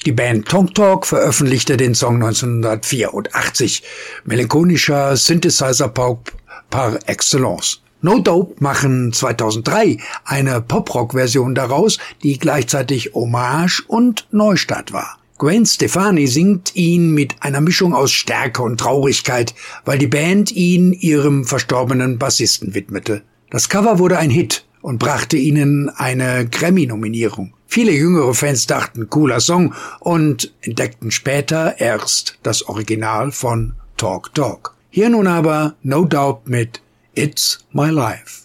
Die Band Talk Talk veröffentlichte den Song 1984. Melancholischer Synthesizer-Pop par excellence. No Dope machen 2003 eine Pop-Rock-Version daraus, die gleichzeitig Hommage und Neustart war. Gwen Stefani singt ihn mit einer Mischung aus Stärke und Traurigkeit, weil die Band ihn ihrem verstorbenen Bassisten widmete. Das Cover wurde ein Hit und brachte ihnen eine Grammy-Nominierung. Viele jüngere Fans dachten, cooler Song, und entdeckten später erst das Original von Talk Talk. Hier nun aber No Doubt mit It's My Life.